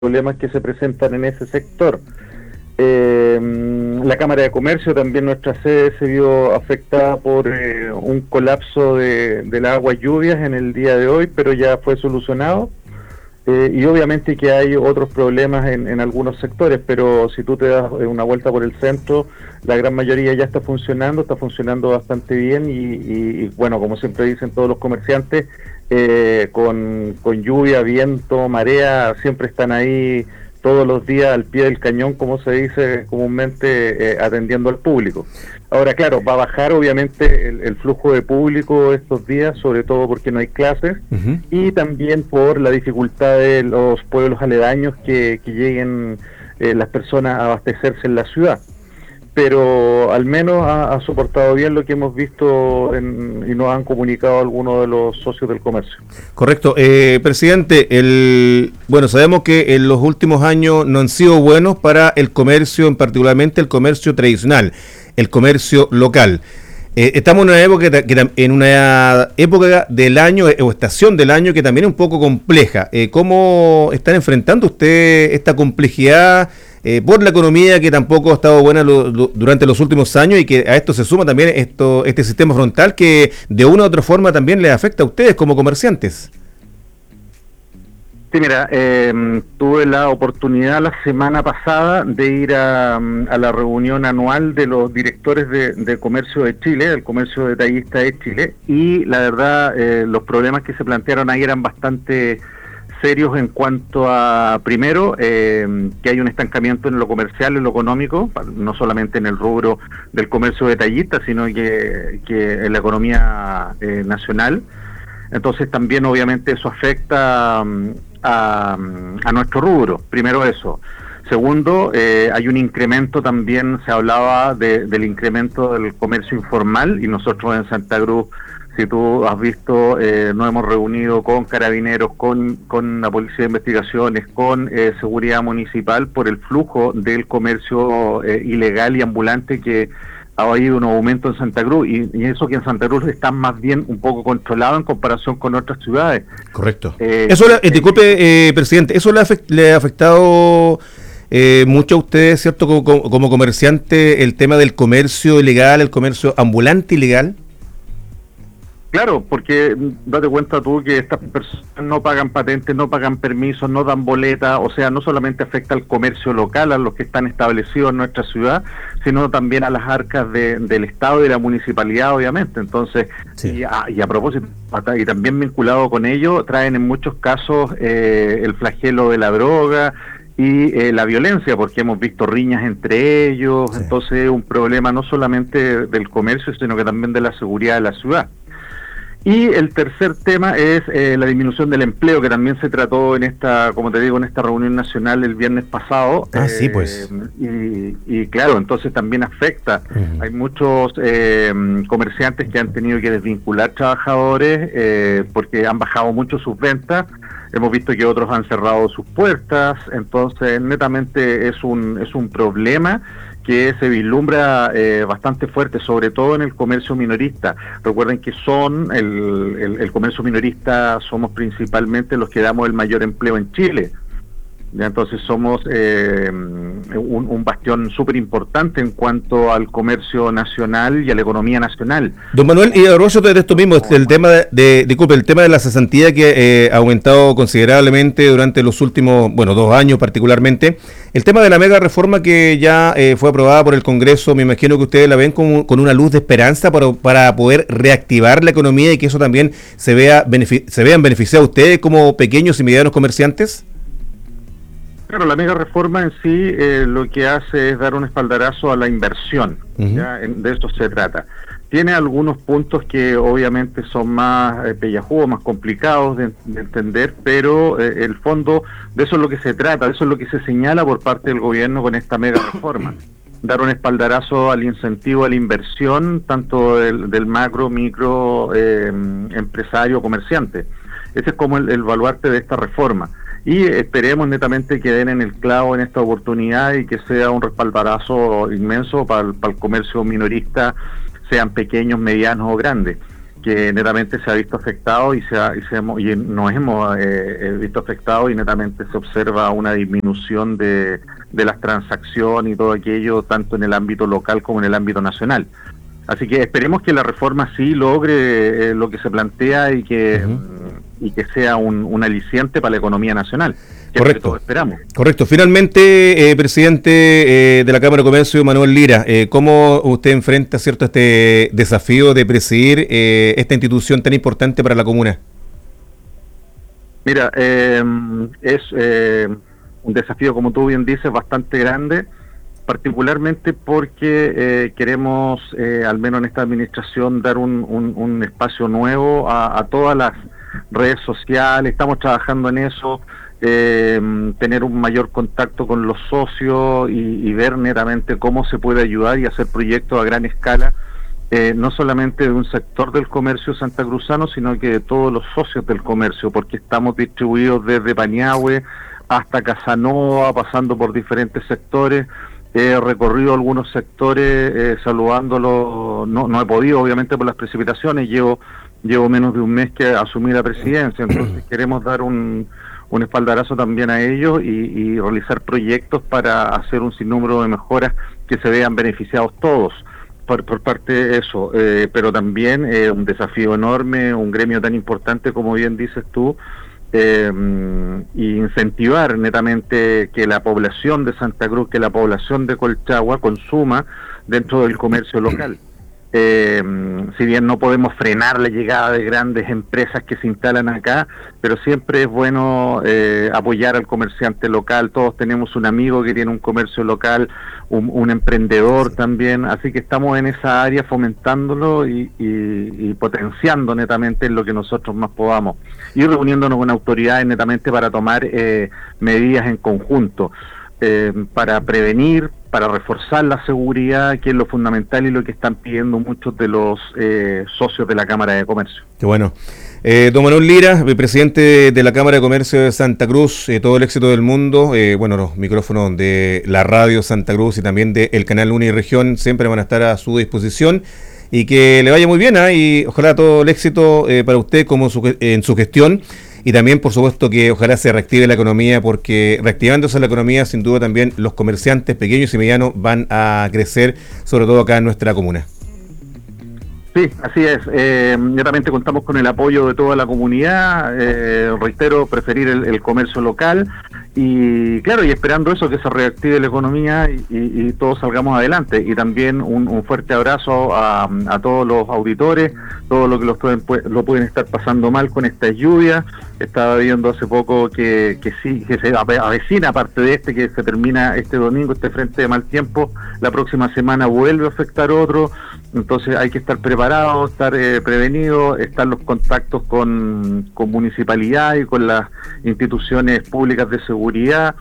problemas que se presentan en ese sector. La Cámara de Comercio, también nuestra sede, se vio afectada por un colapso de las aguas lluvias en el día de hoy, pero ya fue solucionado. Y obviamente que hay otros problemas en algunos sectores, pero si tú te das una vuelta por el centro, la gran mayoría ya está funcionando bastante bien y bueno, como siempre dicen todos los comerciantes, con lluvia, viento, marea, siempre están ahí todos los días al pie del cañón, como se dice comúnmente, atendiendo al público. Ahora, claro, va a bajar obviamente el flujo de público estos días, sobre todo porque no hay clases, y también por la dificultad de los pueblos aledaños que lleguen las personas a abastecerse en la ciudad. Pero al menos ha soportado bien lo que hemos visto y nos han comunicado algunos de los socios del comercio. Correcto. Presidente, bueno, sabemos que en los últimos años no han sido buenos para el comercio, particularmente el comercio tradicional, el comercio local. Estamos en una época del año o estación del año que también es un poco compleja. ¿Cómo están enfrentando ustedes esta complejidad por la economía que tampoco ha estado buena durante los últimos años, y que a esto se suma también este sistema frontal que de una u otra forma también les afecta a ustedes como comerciantes? Sí, mira, tuve la oportunidad la semana pasada de ir a la reunión anual de los directores de comercio de Chile, del comercio detallista de Chile, y la verdad los problemas que se plantearon ahí eran bastante serios en cuanto a, primero, que hay un estancamiento en lo comercial, en lo económico, no solamente en el rubro del comercio detallista, sino que en la economía nacional. Entonces también obviamente eso afecta a nuestro rubro, primero eso. Segundo, hay un incremento también, se hablaba del incremento del comercio informal, y nosotros en Santa Cruz, si tú has visto, nos hemos reunido con carabineros, con la Policía de Investigaciones, con Seguridad Municipal, por el flujo del comercio ilegal y ambulante que ha habido un aumento en Santa Cruz, y eso que en Santa Cruz está más bien un poco controlado en comparación con otras ciudades. Correcto. Disculpe, presidente, ¿eso le ha afectado mucho a ustedes, cierto, como comerciante, el tema del comercio ilegal, el comercio ambulante ilegal? Claro, porque date cuenta tú que estas personas no pagan patentes, no pagan permisos, no dan boletas, o sea, no solamente afecta al comercio local, a los que están establecidos en nuestra ciudad, sino también a las arcas del Estado y de la municipalidad, obviamente. Entonces, sí. y a propósito, y también vinculado con ello, traen en muchos casos el flagelo de la droga y la violencia, porque hemos visto riñas entre ellos. Sí. Entonces, un problema no solamente del comercio, sino que también de la seguridad de la ciudad. Y el tercer tema es la disminución del empleo, que también se trató en esta, como te digo, en esta reunión nacional el viernes pasado. Sí, pues. Y claro, entonces también afecta. Hay muchos comerciantes que han tenido que desvincular trabajadores porque han bajado mucho sus ventas. Hemos visto que otros han cerrado sus puertas. Entonces, netamente es un problema que se vislumbra bastante fuerte, sobre todo en el comercio minorista. Recuerden que el comercio minorista somos principalmente los que damos el mayor empleo en Chile. ¿Ya? Entonces somos un bastión súper importante en cuanto al comercio nacional y a la economía nacional. Don Manuel, y a propósito de esto mismo, el tema el tema de la cesantía, que ha aumentado considerablemente durante los últimos, 2 años particularmente. El tema de la mega reforma que ya fue aprobada por el Congreso, me imagino que ustedes la ven con una luz de esperanza para poder reactivar la economía y que eso también se vean beneficiados ustedes como pequeños y medianos comerciantes. Claro, la mega reforma en sí lo que hace es dar un espaldarazo a la inversión. ¿Ya? De eso se trata. Tiene algunos puntos que obviamente son más pellejudos, más complicados de entender, pero el fondo, de eso es lo que se trata, de eso es lo que se señala por parte del gobierno con esta mega reforma. Dar un espaldarazo al incentivo a la inversión, tanto del macro, micro, empresario, comerciante. Ese es como el baluarte de esta reforma. Y esperemos netamente que den en el clavo en esta oportunidad y que sea un respaldarazo inmenso para el comercio minorista, sean pequeños, medianos o grandes. que netamente se ha visto afectado y nos hemos visto afectado, y netamente se observa una disminución de las transacciones y todo aquello, tanto en el ámbito local como en el ámbito nacional. Así que esperemos que la reforma sí logre lo que se plantea y que sea un aliciente para la economía nacional. Correcto. Todos esperamos. Correcto. Finalmente, presidente de la Cámara de Comercio, Manuel Lira, ¿cómo usted enfrenta, cierto, este desafío de presidir esta institución tan importante para la comuna? Mira, es un desafío, como tú bien dices, bastante grande, particularmente porque queremos, al menos en esta administración, dar un espacio nuevo a todas las redes sociales. Estamos trabajando en eso. Tener un mayor contacto con los socios y ver netamente cómo se puede ayudar y hacer proyectos a gran escala, no solamente de un sector del comercio santacruzano, sino que de todos los socios del comercio, porque estamos distribuidos desde Paniagüe hasta Casanova, pasando por diferentes sectores. He recorrido algunos sectores saludándolos, no he podido obviamente por las precipitaciones, llevo menos de un mes que asumí la presidencia, entonces queremos dar un espaldarazo también a ellos y realizar proyectos para hacer un sinnúmero de mejoras que se vean beneficiados todos por parte de eso, pero también un desafío enorme, un gremio tan importante como bien dices tú, y incentivar netamente que la población de Santa Cruz, que la población de Colchagua consuma dentro del comercio local. Si bien no podemos frenar la llegada de grandes empresas que se instalan acá, pero siempre es bueno apoyar al comerciante local. Todos tenemos un amigo que tiene un comercio local, un emprendedor también, así que estamos en esa área fomentándolo y potenciando netamente en lo que nosotros más podamos, y reuniéndonos con autoridades netamente para tomar medidas en conjunto, para prevenir, para reforzar la seguridad, que es lo fundamental y lo que están pidiendo muchos de los socios de la Cámara de Comercio. Qué bueno. Don Manuel Lira, presidente de la Cámara de Comercio de Santa Cruz, todo el éxito del mundo. Bueno, los micrófonos de la radio Santa Cruz y también del canal Uniregión siempre van a estar a su disposición, y que le vaya muy bien, y ojalá todo el éxito para usted como en su gestión. Y también, por supuesto, que ojalá se reactive la economía, porque reactivándose la economía, sin duda también los comerciantes pequeños y medianos van a crecer, sobre todo acá en nuestra comuna. Sí, así es. Netamente contamos con el apoyo de toda la comunidad. Reitero, preferir el comercio local y, claro, y esperando eso, que se reactive la economía y todos salgamos adelante. Y también un fuerte abrazo a todos los auditores, todos los que lo pueden estar pasando mal con estas lluvias. Estaba viendo hace poco que se avecina, aparte de que se termina este domingo, este frente de mal tiempo, la próxima semana vuelve a afectar otro. Entonces hay que estar preparados, estar prevenidos, estar los contactos con municipalidad y con las instituciones públicas de seguridad,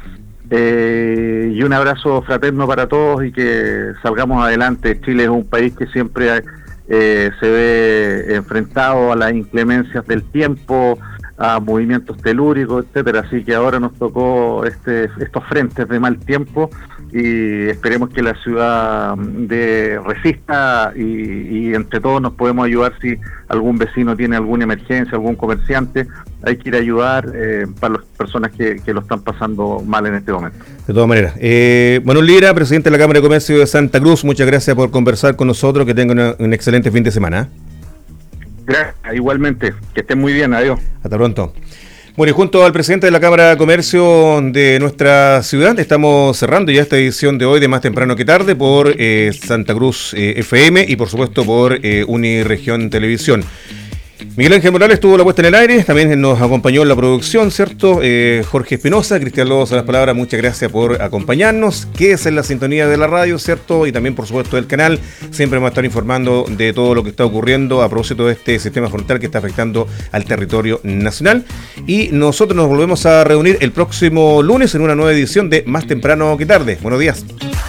y un abrazo fraterno para todos y que salgamos adelante. Chile es un país que siempre se ve enfrentado a las inclemencias del tiempo, a movimientos telúricos, etcétera, así que ahora nos tocó estos frentes de mal tiempo y esperemos que la ciudad resista y entre todos nos podemos ayudar. Si algún vecino tiene alguna emergencia, algún comerciante, hay que ir a ayudar para las personas que lo están pasando mal en este momento. De todas maneras, Manuel Lira, presidente de la Cámara de Comercio de Santa Cruz, muchas gracias por conversar con nosotros, que tengan un excelente fin de semana. Gracias, igualmente, que estén muy bien, adiós. Hasta pronto. Bueno, y junto al presidente de la Cámara de Comercio de nuestra ciudad, estamos cerrando ya esta edición de hoy de Más Temprano que Tarde por Santa Cruz FM y por supuesto por Uniregión Televisión. Miguel Ángel Morales tuvo la puesta en el aire, también nos acompañó en la producción, ¿cierto? Jorge Espinosa, Cristian Lobos a las palabras, muchas gracias por acompañarnos. Quédese en la sintonía de la radio, ¿cierto? Y también, por supuesto, del canal. Siempre vamos a estar informando de todo lo que está ocurriendo a propósito de este sistema frontal que está afectando al territorio nacional. Y nosotros nos volvemos a reunir el próximo lunes en una nueva edición de Más Temprano que Tarde. Buenos días.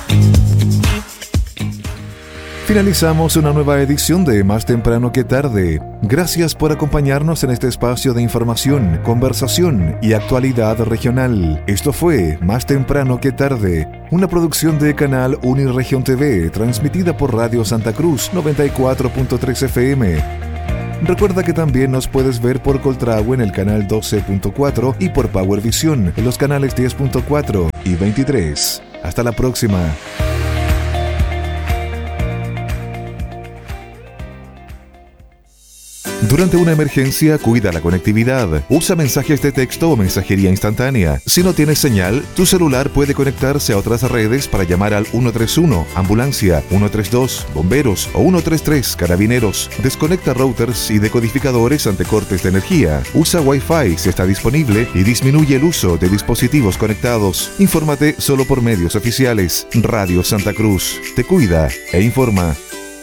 Finalizamos una nueva edición de Más Temprano que Tarde. Gracias por acompañarnos en este espacio de información, conversación y actualidad regional. Esto fue Más Temprano que Tarde, una producción de Canal Uniregión TV, transmitida por Radio Santa Cruz 94.3 FM. Recuerda que también nos puedes ver por Coltragua en el canal 12.4 y por Powervisión en los canales 10.4 y 23. Hasta la próxima. Durante una emergencia, cuida la conectividad. Usa mensajes de texto o mensajería instantánea. Si no tienes señal, tu celular puede conectarse a otras redes para llamar al 131, ambulancia, 132, bomberos o 133, carabineros. Desconecta routers y decodificadores ante cortes de energía. Usa Wi-Fi si está disponible y disminuye el uso de dispositivos conectados. Infórmate solo por medios oficiales. Radio Santa Cruz. Te cuida e informa.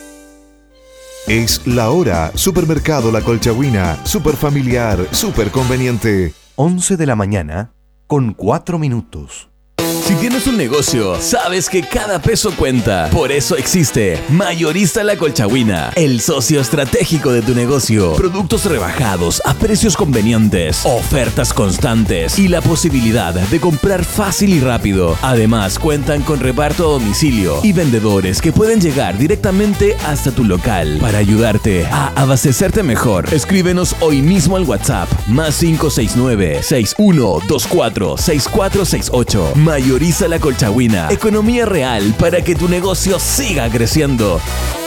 Es la hora. Supermercado La Colchagüina. Super familiar, super conveniente. 11 de la mañana con 4 minutos. Si tienes un negocio, sabes que cada peso cuenta. Por eso existe Mayorista La Colchagüina, el socio estratégico de tu negocio. Productos rebajados a precios convenientes, ofertas constantes y la posibilidad de comprar fácil y rápido. Además, cuentan con reparto a domicilio y vendedores que pueden llegar directamente hasta tu local para ayudarte a abastecerte mejor. Escríbenos hoy mismo al WhatsApp +569 6124 6468. Mayorista La Colchagüina. Economía real para que tu negocio siga creciendo.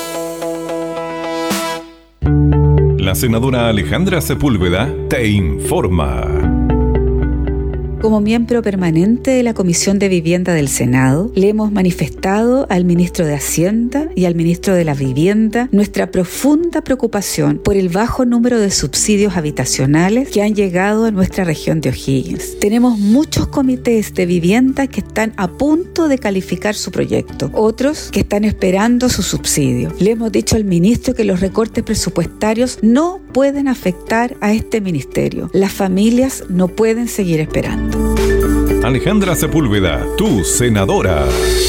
La senadora Alejandra Sepúlveda te informa. Como miembro permanente de la Comisión de Vivienda del Senado, le hemos manifestado al ministro de Hacienda y al ministro de la Vivienda nuestra profunda preocupación por el bajo número de subsidios habitacionales que han llegado a nuestra región de O'Higgins. Tenemos muchos comités de vivienda que están a punto de calificar su proyecto, otros que están esperando su subsidio. Le hemos dicho al ministro que los recortes presupuestarios no pueden afectar a este ministerio. Las familias no pueden seguir esperando. Alejandra Sepúlveda, tu senadora.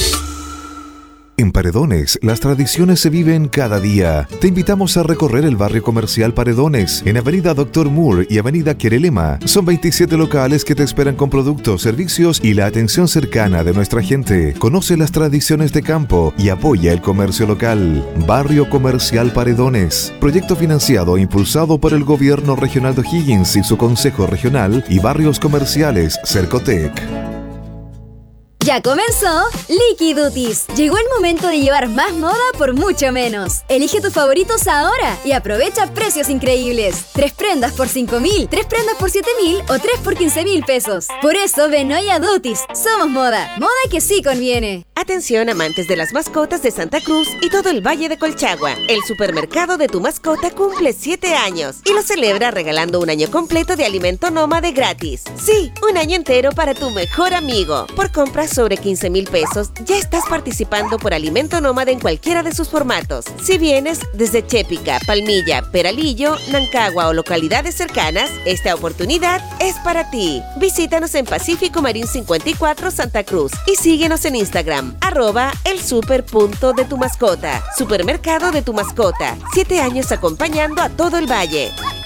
En Paredones, las tradiciones se viven cada día. Te invitamos a recorrer el barrio comercial Paredones, en Avenida Dr. Moore y Avenida Querelema. Son 27 locales que te esperan con productos, servicios y la atención cercana de nuestra gente. Conoce las tradiciones de campo y apoya el comercio local. Barrio Comercial Paredones. Proyecto financiado e impulsado por el Gobierno Regional de O'Higgins y su Consejo Regional y Barrios Comerciales Cercotec. Ya comenzó Liquidutis. Llegó el momento de llevar más moda por mucho menos. Elige tus favoritos ahora y aprovecha precios increíbles. 3 prendas por 5.000, 3 prendas por 7.000 o 3 por 15.000 pesos. Por eso ven hoy a Dutis. Somos moda. Moda que sí conviene. Atención amantes de las mascotas de Santa Cruz y todo el Valle de Colchagua. El supermercado de tu mascota cumple 7 años y lo celebra regalando un año completo de alimento nómade gratis. Sí, un año entero para tu mejor amigo. Por compras sobre 15.000 pesos, ya estás participando por alimento nómade en cualquiera de sus formatos. Si vienes desde Chépica, Palmilla, Peralillo, Nancagua o localidades cercanas, esta oportunidad es para ti. Visítanos en Pacífico Marín 54 Santa Cruz y síguenos en Instagram, @elsuper.detumascota. Supermercado de tu mascota. 7 años acompañando a todo el valle.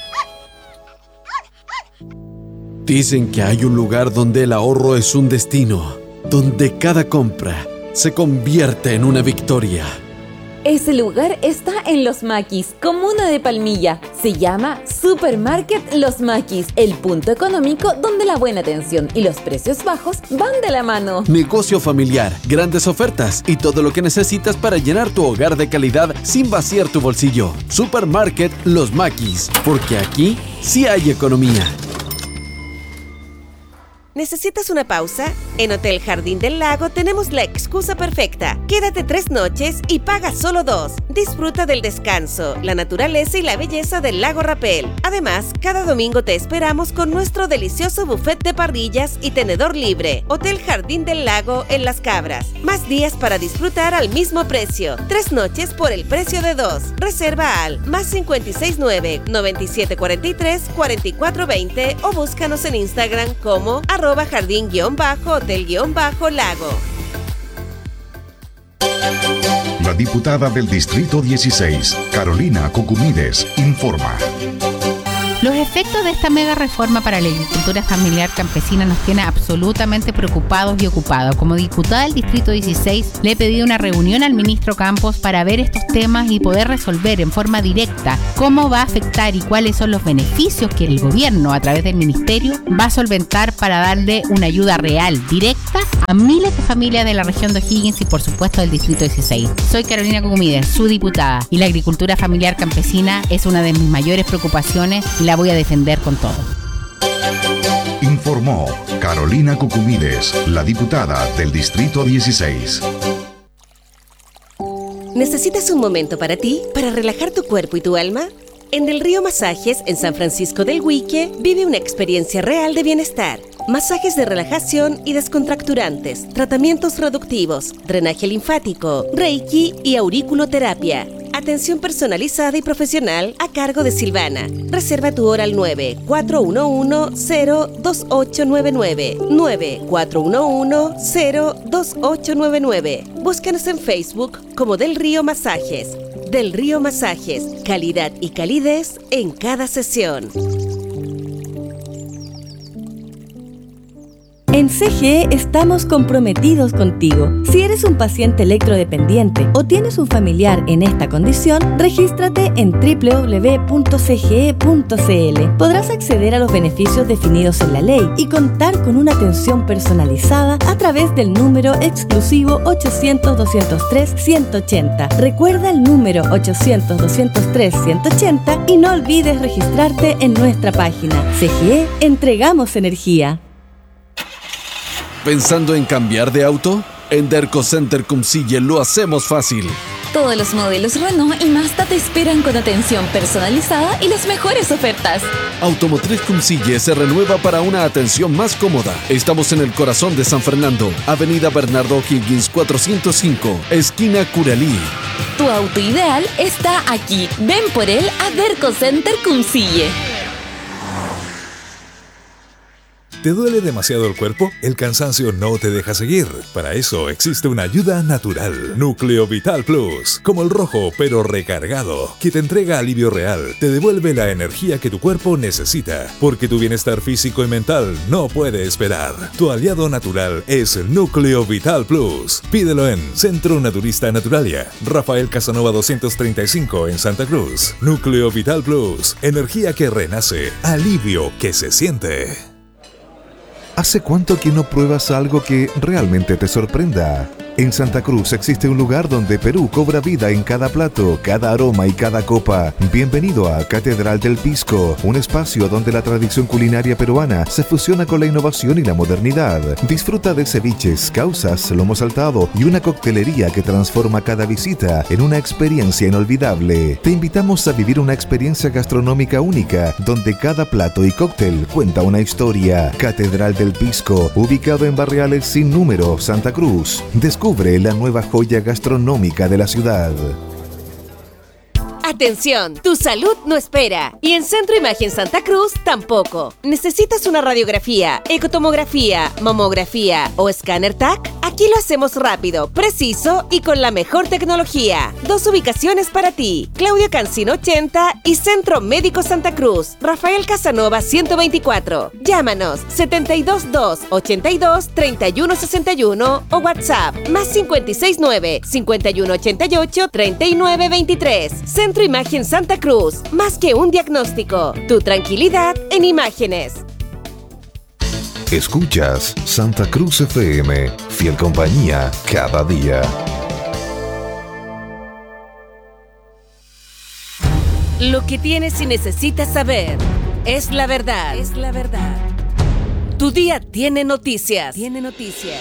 Dicen que hay un lugar donde el ahorro es un destino, donde cada compra se convierte en una victoria. Ese lugar está en Los Maquis, comuna de Palmilla. Se llama Supermarket Los Maquis, el punto económico donde la buena atención y los precios bajos van de la mano. Negocio familiar, grandes ofertas y todo lo que necesitas para llenar tu hogar de calidad sin vaciar tu bolsillo. Supermarket Los Maquis, porque aquí sí hay economía. ¿Necesitas una pausa? En Hotel Jardín del Lago tenemos la excusa perfecta. Quédate 3 noches y paga solo 2. Disfruta del descanso, la naturaleza y la belleza del lago Rapel. Además, cada domingo te esperamos con nuestro delicioso buffet de parrillas y tenedor libre. Hotel Jardín del Lago en Las Cabras. Más días para disfrutar al mismo precio. 3 noches por el precio de 2. Reserva al +569 9743 4420 o búscanos en Instagram como @jardín_hotel_lago. La diputada del Distrito 16, Carolina Cucumides, informa. Los efectos de esta mega reforma para la agricultura familiar campesina nos tiene absolutamente preocupados y ocupados. Como diputada del Distrito 16, le he pedido una reunión al ministro Campos para ver estos temas y poder resolver en forma directa cómo va a afectar y cuáles son los beneficios que el gobierno, a través del ministerio, va a solventar para darle una ayuda real, directa, a miles de familias de la región de O'Higgins y, por supuesto, del Distrito 16. Soy Carolina Cucumides, su diputada, y la agricultura familiar campesina es una de mis mayores preocupaciones y la voy a defender con todo. Informó Carolina Cucumides, la diputada del Distrito 16. ¿Necesitas un momento para ti, para relajar tu cuerpo y tu alma? En Del Río Masajes, en San Francisco del Huique, vive una experiencia real de bienestar. Masajes de relajación y descontracturantes, tratamientos reductivos, drenaje linfático, reiki y auriculoterapia. Atención personalizada y profesional a cargo de Silvana. Reserva tu hora al 9-411-02899. 9-411-02899. Búscanos en Facebook como Del Río Masajes. Del Río Masajes, calidad y calidez en cada sesión. En CGE estamos comprometidos contigo. Si eres un paciente electrodependiente o tienes un familiar en esta condición, regístrate en www.cge.cl. Podrás acceder a los beneficios definidos en la ley y contar con una atención personalizada a través del número exclusivo 800-203-180. Recuerda el número 800-203-180 y no olvides registrarte en nuestra página. CGE, entregamos energía. ¿Pensando en cambiar de auto? En Derco Center Cumcille lo hacemos fácil. Todos los modelos Renault y Mazda te esperan con atención personalizada y las mejores ofertas. Automotriz Cumcille se renueva para una atención más cómoda. Estamos en el corazón de San Fernando, Avenida Bernardo O'Higgins 405, esquina Curalí. Tu auto ideal está aquí. Ven por él a Derco Center Cumcille. ¿Te duele demasiado el cuerpo? El cansancio no te deja seguir. Para eso existe una ayuda natural. Núcleo Vital Plus, como el rojo pero recargado, que te entrega alivio real, te devuelve la energía que tu cuerpo necesita, porque tu bienestar físico y mental no puede esperar. Tu aliado natural es Núcleo Vital Plus. Pídelo en Centro Naturista Naturalia, Rafael Casanova 235 en Santa Cruz. Núcleo Vital Plus, energía que renace, alivio que se siente. ¿Hace cuánto que no pruebas algo que realmente te sorprenda? En Santa Cruz existe un lugar donde Perú cobra vida en cada plato, cada aroma y cada copa. Bienvenido a Catedral del Pisco, un espacio donde la tradición culinaria peruana se fusiona con la innovación y la modernidad. Disfruta de ceviches, causas, lomo saltado y una coctelería que transforma cada visita en una experiencia inolvidable. Te invitamos a vivir una experiencia gastronómica única, donde cada plato y cóctel cuenta una historia. Catedral del Pisco, ubicado en Barriales Sin Número, Santa Cruz. Descubre la nueva joya gastronómica de la ciudad. Atención, tu salud no espera. Y en Centro Imagen Santa Cruz tampoco. ¿Necesitas una radiografía, ecotomografía, mamografía o escáner TAC? Aquí lo hacemos rápido, preciso y con la mejor tecnología. 2 ubicaciones para ti. Claudio Cancino 80 y Centro Médico Santa Cruz. Rafael Casanova 124. Llámanos 722-82-3161 o WhatsApp más 569-5188-3923. Centro Imagen Santa Cruz. Más que un diagnóstico. Tu tranquilidad en imágenes. Escuchas Santa Cruz FM, fiel compañía cada día. Lo que tienes y necesitas saber es la verdad. Es la verdad. Tu día tiene noticias. Tiene noticias.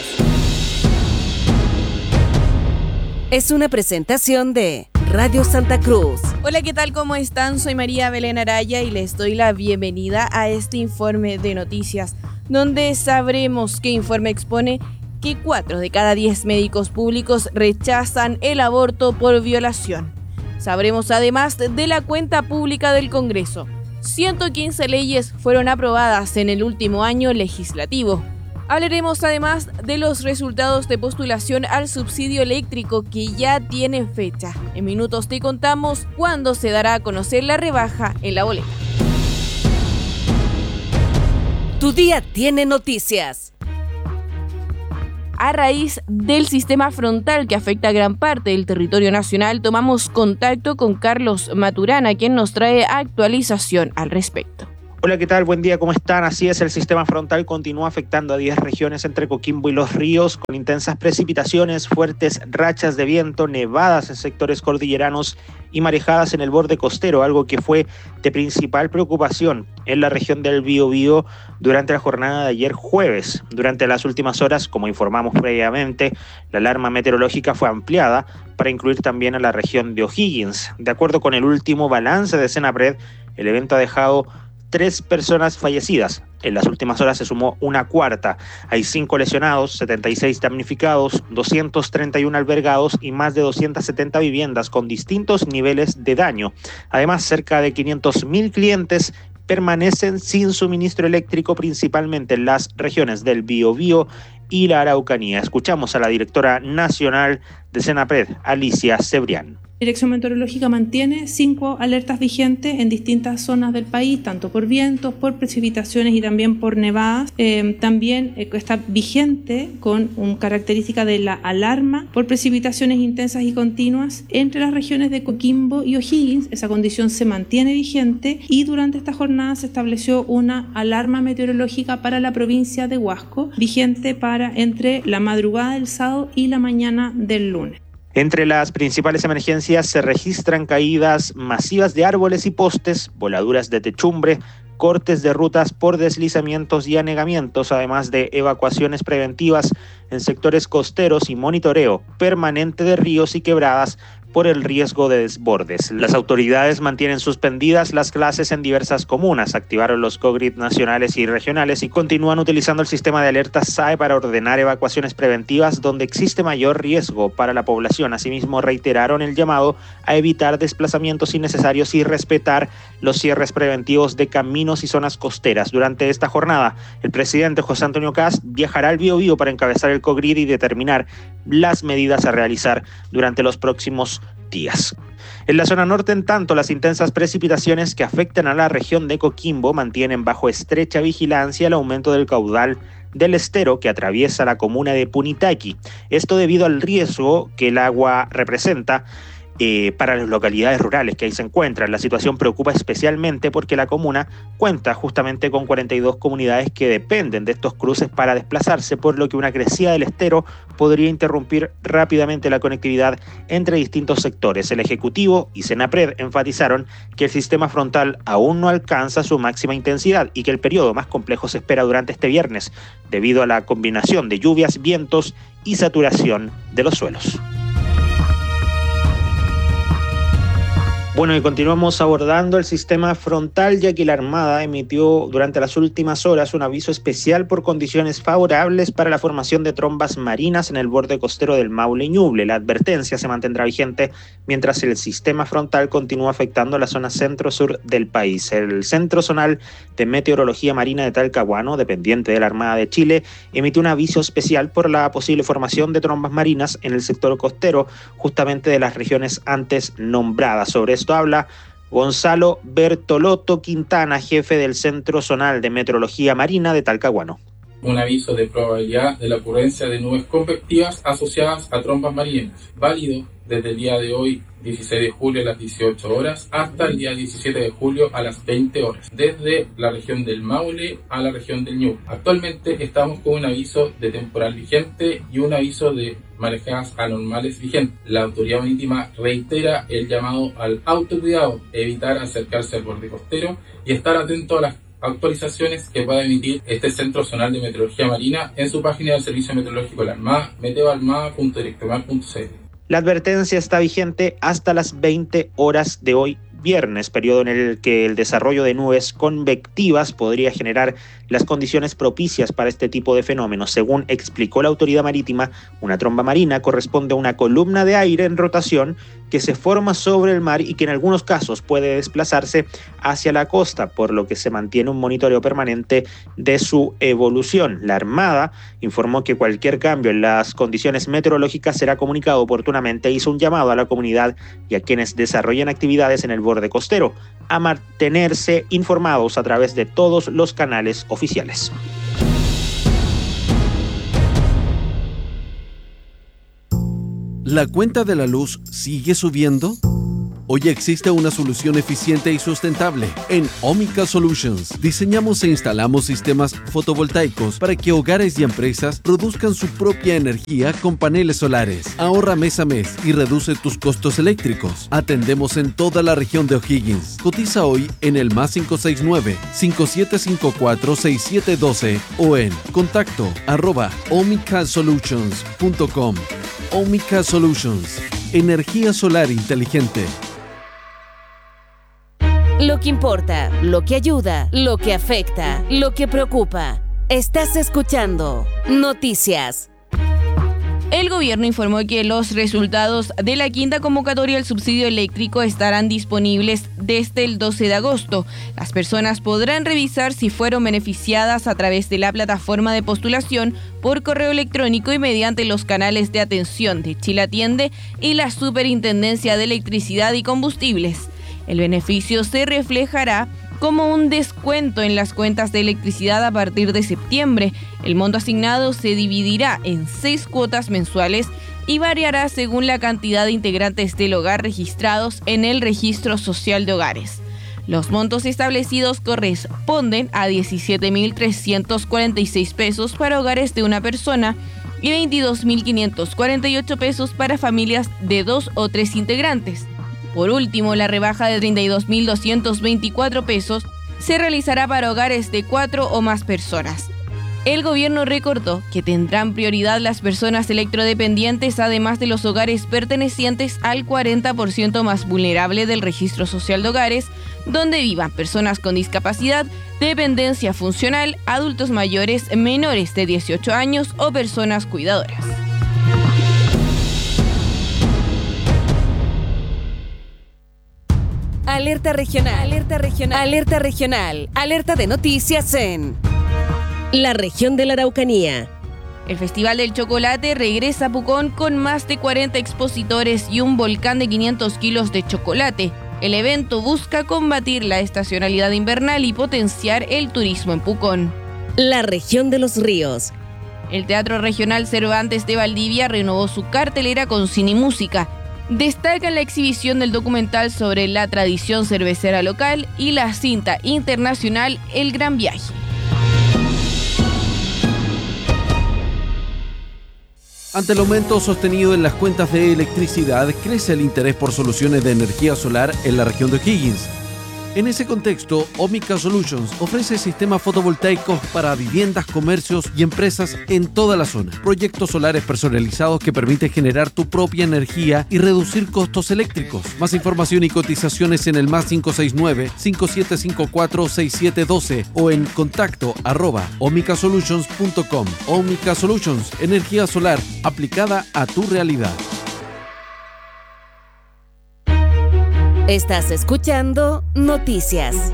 Es una presentación de Radio Santa Cruz. Hola, ¿qué tal? ¿Cómo están? Soy María Belén Araya y les doy la bienvenida a este informe de noticias, donde sabremos qué informe expone que 4 de cada 10 médicos públicos rechazan el aborto por violación. Sabremos además de la cuenta pública del Congreso. 115 leyes fueron aprobadas en el último año legislativo. Hablaremos además de los resultados de postulación al subsidio eléctrico que ya tiene fecha. En minutos te contamos cuándo se dará a conocer la rebaja en la boleta. Tu día tiene noticias. A raíz del sistema frontal que afecta a gran parte del territorio nacional, tomamos contacto con Carlos Maturana, quien nos trae actualización al respecto. Hola, ¿qué tal? Buen día, ¿cómo están? Así es, el sistema frontal continúa afectando a 10 regiones entre Coquimbo y Los Ríos, con intensas precipitaciones, fuertes rachas de viento, nevadas en sectores cordilleranos y marejadas en el borde costero, algo que fue de principal preocupación en la región del Biobío durante la jornada de ayer jueves. Durante las últimas horas, como informamos previamente, la alarma meteorológica fue ampliada para incluir también a la región de O'Higgins. De acuerdo con el último balance de Senapred, el evento ha dejado 3 personas fallecidas. En las últimas horas se sumó una cuarta. Hay 5 lesionados, 76 damnificados, 231 albergados y más de 270 viviendas con distintos niveles de daño. Además, cerca de 500.000 clientes permanecen sin suministro eléctrico, principalmente en las regiones del Biobío y la Araucanía. Escuchamos a la directora nacional de Senapred, Alicia Cebrián. La Dirección Meteorológica mantiene 5 alertas vigentes en distintas zonas del país, tanto por vientos, por precipitaciones y también por nevadas. También está vigente con una característica de la alarma por precipitaciones intensas y continuas entre las regiones de Coquimbo y O'Higgins. Esa condición se mantiene vigente y durante esta jornada se estableció una alarma meteorológica para la provincia de Huasco, vigente para entre la madrugada del sábado y la mañana del lunes. Entre las principales emergencias se registran caídas masivas de árboles y postes, voladuras de techumbre, cortes de rutas por deslizamientos y anegamientos, además de evacuaciones preventivas en sectores costeros y monitoreo permanente de ríos y quebradas por el riesgo de desbordes. Las autoridades mantienen suspendidas las clases en diversas comunas, activaron los COGRID nacionales y regionales y continúan utilizando el sistema de alertas SAE para ordenar evacuaciones preventivas donde existe mayor riesgo para la población. Asimismo, reiteraron el llamado a evitar desplazamientos innecesarios y respetar los cierres preventivos de caminos y zonas costeras. Durante esta jornada, el presidente José Antonio Kast viajará al Biobío para encabezar el COGRID y determinar las medidas a realizar durante los próximos días. En la zona norte, en tanto, las intensas precipitaciones que afectan a la región de Coquimbo mantienen bajo estrecha vigilancia el aumento del caudal del estero que atraviesa la comuna de Punitaqui. Esto debido al riesgo que el agua representa para las localidades rurales que ahí se encuentran. La situación preocupa especialmente porque la comuna cuenta justamente con 42 comunidades que dependen de estos cruces para desplazarse, por lo que una crecida del estero podría interrumpir rápidamente la conectividad entre distintos sectores. El Ejecutivo y Senapred enfatizaron que el sistema frontal aún no alcanza su máxima intensidad y que el periodo más complejo se espera durante este viernes, debido a la combinación de lluvias, vientos y saturación de los suelos. Bueno, y continuamos abordando el sistema frontal, ya que la Armada emitió durante las últimas horas un aviso especial por condiciones favorables para la formación de trombas marinas en el borde costero del Maule y Ñuble. La advertencia se mantendrá vigente mientras el sistema frontal continúa afectando la zona centro-sur del país. El Centro Zonal de Meteorología Marina de Talcahuano, dependiente de la Armada de Chile, emitió un aviso especial por la posible formación de trombas marinas en el sector costero, justamente de las regiones antes nombradas. Sobre esto habla Gonzalo Bertolotto Quintana, jefe del Centro Zonal de Meteorología Marina de Talcahuano. Un aviso de probabilidad de la ocurrencia de nubes convectivas asociadas a trombas marinas, válido desde el día de hoy, 16 de julio a las 18 horas, hasta el día 17 de julio a las 20 horas, desde la región del Maule a la región del Ñuble. Actualmente estamos con un aviso de temporal vigente y un aviso de marejadas anormales vigente. La autoridad marítima reitera el llamado al autocuidado, evitar acercarse al borde costero y estar atento a las actualizaciones que pueda emitir este Centro Zonal de Meteorología Marina en su página del Servicio Meteorológico de la Armada, meteoarmada.directomar.cl. La advertencia está vigente hasta las 20 horas de hoy viernes, periodo en el que el desarrollo de nubes convectivas podría generar las condiciones propicias para este tipo de fenómenos. Según explicó la autoridad marítima, una tromba marina corresponde a una columna de aire en rotación que se forma sobre el mar y que en algunos casos puede desplazarse hacia la costa, por lo que se mantiene un monitoreo permanente de su evolución. La Armada informó que cualquier cambio en las condiciones meteorológicas será comunicado oportunamente e hizo un llamado a la comunidad y a quienes desarrollan actividades en el borde costero a mantenerse informados a través de todos los canales oficiales. ¿La cuenta de la luz sigue subiendo? Hoy existe una solución eficiente y sustentable. En Omica Solutions diseñamos e instalamos sistemas fotovoltaicos para que hogares y empresas produzcan su propia energía con paneles solares. Ahorra mes a mes y reduce tus costos eléctricos. Atendemos en toda la región de O'Higgins. Cotiza hoy en el +569-5754-6712 o en contacto@omicasolutions.com. Omica Solutions, energía solar inteligente. Lo que importa, lo que ayuda, lo que afecta, lo que preocupa. Estás escuchando Noticias. El gobierno informó que los resultados de la quinta convocatoria al subsidio eléctrico estarán disponibles desde el 12 de agosto. Las personas podrán revisar si fueron beneficiadas a través de la plataforma de postulación por correo electrónico y mediante los canales de atención de Chile Atiende y la Superintendencia de Electricidad y Combustibles. El beneficio se reflejará como un descuento en las cuentas de electricidad a partir de septiembre. El monto asignado se dividirá en 6 cuotas mensuales y variará según la cantidad de integrantes del hogar registrados en el Registro Social de Hogares. Los montos establecidos corresponden a 17.346 pesos para hogares de una persona y 22.548 pesos para familias de 2 o 3 integrantes. Por último, la rebaja de 32.224 pesos se realizará para hogares de 4 o más personas. El gobierno recordó que tendrán prioridad las personas electrodependientes, además de los hogares pertenecientes al 40% más vulnerable del Registro Social de Hogares, donde vivan personas con discapacidad, dependencia funcional, adultos mayores, menores de 18 años o personas cuidadoras. Alerta regional, alerta regional, alerta regional, alerta de noticias en la región de la Araucanía. El Festival del Chocolate regresa a Pucón con más de 40 expositores y un volcán de 500 kilos de chocolate. El evento busca combatir la estacionalidad invernal y potenciar el turismo en Pucón. La región de los ríos. El Teatro Regional Cervantes de Valdivia renovó su cartelera con cine y música. Destaca la exhibición del documental sobre la tradición cervecera local y la cinta internacional El Gran Viaje. Ante el aumento sostenido en las cuentas de electricidad, crece el interés por soluciones de energía solar en la región de O'Higgins. En ese contexto, Omica Solutions ofrece sistemas fotovoltaicos para viviendas, comercios y empresas en toda la zona. Proyectos solares personalizados que permiten generar tu propia energía y reducir costos eléctricos. Más información y cotizaciones en el +569-5754-6712 o en contacto@omicasolutions.com. Omica Solutions, energía solar aplicada a tu realidad. Estás escuchando Noticias.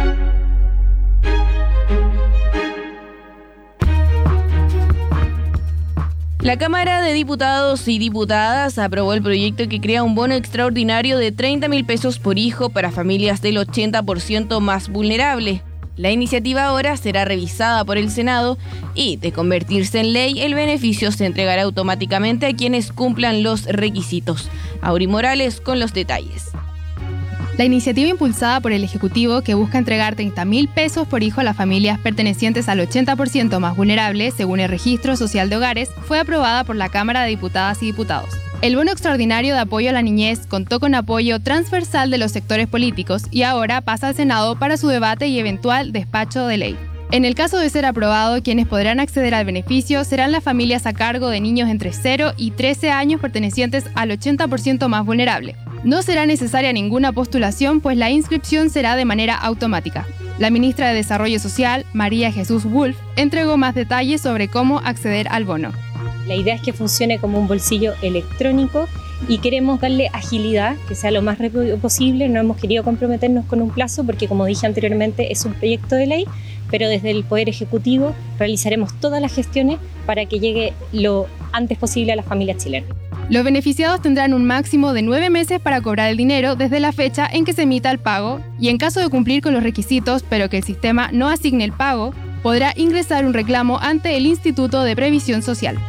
La Cámara de Diputados y Diputadas aprobó el proyecto que crea un bono extraordinario de 30.000 pesos por hijo para familias del 80% más vulnerable. La iniciativa ahora será revisada por el Senado y, de convertirse en ley, el beneficio se entregará automáticamente a quienes cumplan los requisitos. Auri Morales con los detalles. La iniciativa impulsada por el Ejecutivo, que busca entregar 30.000 pesos por hijo a las familias pertenecientes al 80% más vulnerable, según el Registro Social de Hogares, fue aprobada por la Cámara de Diputadas y Diputados. El bono extraordinario de apoyo a la niñez contó con apoyo transversal de los sectores políticos y ahora pasa al Senado para su debate y eventual despacho de ley. En el caso de ser aprobado, quienes podrán acceder al beneficio serán las familias a cargo de niños entre 0 y 13 años pertenecientes al 80% más vulnerable. No será necesaria ninguna postulación, pues la inscripción será de manera automática. La ministra de Desarrollo Social, María Jesús Wolf, entregó más detalles sobre cómo acceder al bono. La idea es que funcione como un bolsillo electrónico y queremos darle agilidad, que sea lo más rápido posible. No hemos querido comprometernos con un plazo porque, como dije anteriormente, es un proyecto de ley, pero desde el Poder Ejecutivo realizaremos todas las gestiones para que llegue lo antes posible a las familias chilenas. Los beneficiados tendrán un máximo de 9 meses para cobrar el dinero desde la fecha en que se emita el pago, y en caso de cumplir con los requisitos pero que el sistema no asigne el pago, podrá ingresar un reclamo ante el Instituto de Previsión Social.